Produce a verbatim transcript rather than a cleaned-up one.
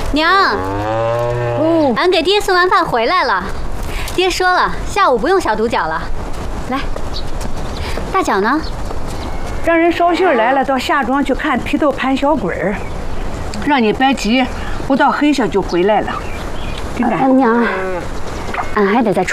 娘，哦，俺给爹送完饭回来了。爹说了，下午不用小肚饺了。来，大脚呢？ 让人捎信来了，到夏庄去看批斗潘小鬼儿，让你别急，不到黑下就回来了。真的。 娘，俺还得再。